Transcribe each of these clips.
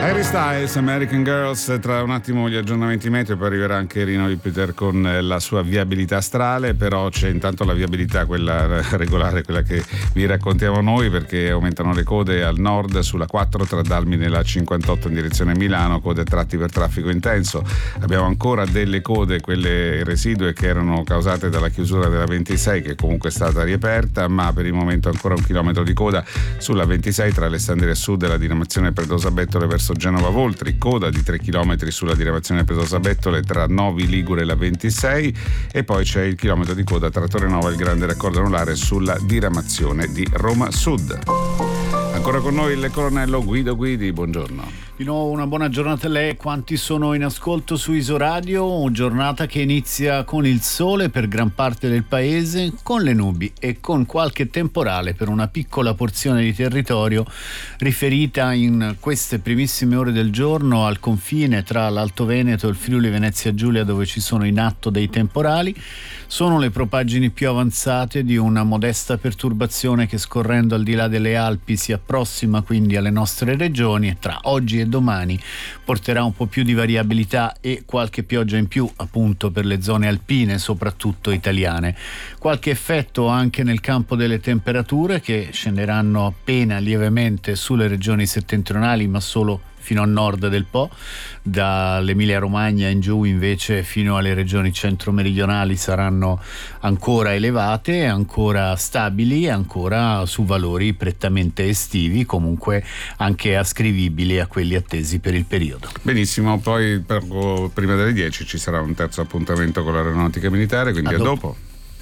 Harry Styles, American Girls, tra un attimo gli aggiornamenti meteo, poi arriverà anche Rino Jupiter con la sua viabilità astrale, però c'è intanto la viabilità, quella regolare, quella che vi raccontiamo noi, perché aumentano le code al nord sulla 4 tra Dalmine e la 58 in direzione Milano, code a tratti per traffico intenso. Abbiamo ancora delle code, quelle residue, che erano causate dalla chiusura della 26, che comunque è stata riaperta, ma per il momento ancora 1 chilometro di coda sulla 26 tra Alessandria Sud e la diramazione Predosa Bettole verso Genova Voltri, coda di 3 km sulla diramazione Predosa Bettole tra Novi Ligure e la 26, e poi c'è il chilometro di coda tra Torrenova e il Grande Raccordo Anulare sulla diramazione di Roma Sud. Ancora con noi il colonnello Guido Guidi, buongiorno. Di nuovo una buona giornata a lei, quanti sono in ascolto su Isoradio, giornata che inizia con il sole per gran parte del paese, con le nubi e con qualche temporale per una piccola porzione di territorio riferita in queste primissime ore del giorno al confine tra l'Alto Veneto e il Friuli Venezia Giulia, dove ci sono in atto dei temporali. Sono le propaggini più avanzate di una modesta perturbazione che, scorrendo al di là delle Alpi, si approssima quindi alle nostre regioni e tra oggi e domani porterà un po' più di variabilità e qualche pioggia in più, appunto per le zone alpine, soprattutto italiane. Qualche effetto anche nel campo delle temperature, che scenderanno appena lievemente sulle regioni settentrionali, ma solo fino a nord del Po. Dall'Emilia Romagna in giù invece fino alle regioni centro-meridionali saranno ancora elevate, ancora stabili, ancora su valori prettamente estivi, comunque anche ascrivibili a quelli attesi per il periodo. Benissimo, poi prima delle 10 ci sarà un terzo appuntamento con l'aeronautica militare, quindi a dopo.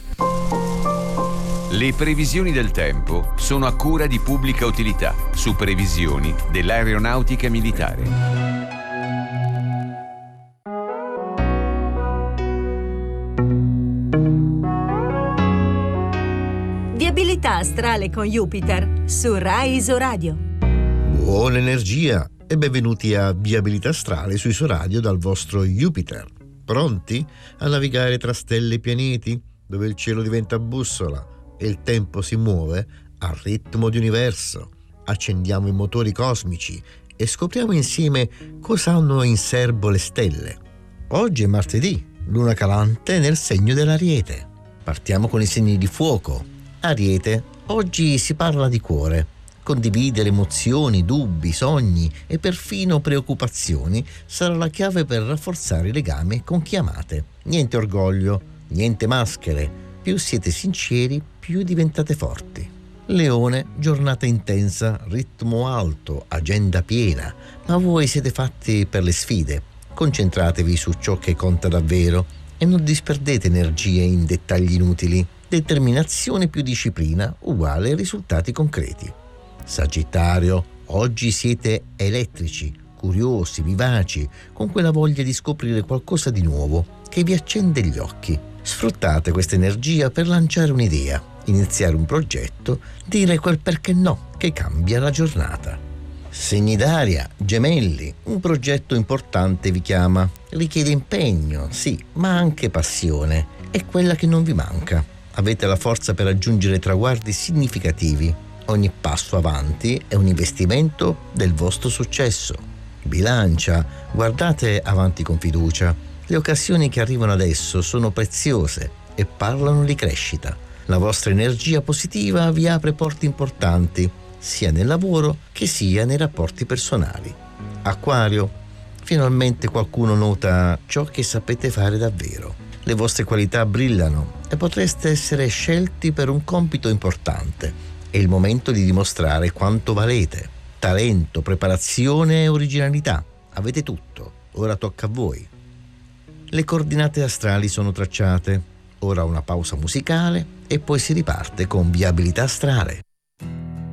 Le previsioni del tempo sono a cura di Pubblica Utilità, su previsioni dell'aeronautica militare. Viabilità astrale con Jupiter su Rai Isoradio. Buona energia e benvenuti a Viabilità astrale su Isoradio dal vostro Jupiter. Pronti a navigare tra stelle e pianeti, dove il cielo diventa bussola e il tempo si muove al ritmo di universo? Accendiamo i motori cosmici e scopriamo insieme cosa hanno in serbo le stelle. Oggi è martedì, luna calante nel segno dell'Ariete. Partiamo con i segni di fuoco. Ariete, oggi si parla di cuore. Condividere emozioni, dubbi, sogni e perfino preoccupazioni sarà la chiave per rafforzare il legame con chi amate. Niente orgoglio, niente maschere. Più siete sinceri, più diventate forti. Leone, giornata intensa, ritmo alto, agenda piena, ma voi siete fatti per le sfide. Concentratevi su ciò che conta davvero e non disperdete energie in dettagli inutili. Determinazione più disciplina uguale risultati concreti. Sagittario, oggi siete elettrici, curiosi, vivaci, con quella voglia di scoprire qualcosa di nuovo che vi accende gli occhi. Sfruttate questa energia per lanciare un'idea, iniziare un progetto, dire quel perché no che cambia la giornata. Segni d'aria, Gemelli, un progetto importante vi chiama. Richiede impegno, sì, ma anche passione. È quella che non vi manca. Avete la forza per raggiungere traguardi significativi. Ogni passo avanti è un investimento del vostro successo. Bilancia, guardate avanti con fiducia. Le occasioni che arrivano adesso sono preziose e parlano di crescita. La vostra energia positiva vi apre porte importanti, sia nel lavoro che sia nei rapporti personali. Acquario, finalmente qualcuno nota ciò che sapete fare davvero. Le vostre qualità brillano e potreste essere scelti per un compito importante. È il momento di dimostrare quanto valete. Talento, preparazione e originalità. Avete tutto. Ora tocca a voi. Le coordinate astrali sono tracciate. Ora una pausa musicale e poi si riparte con Viabilità astrale.